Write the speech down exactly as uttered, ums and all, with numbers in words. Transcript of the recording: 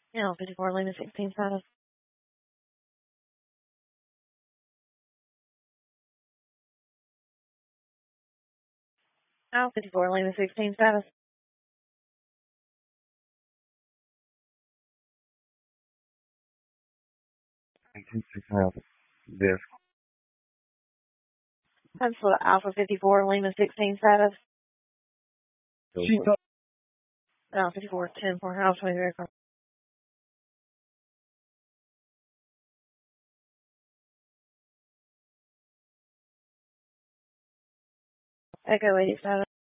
Yeah, fifty-four, Lima sixteen status. Oh, fifty-four, Lima sixteen status. nineteen six miles. This. Pencil Alpha fifty-four, Lima sixteen status. She thought. Oh, fifty-four, ten, four, Alpha twenty-three. Echo eighty status.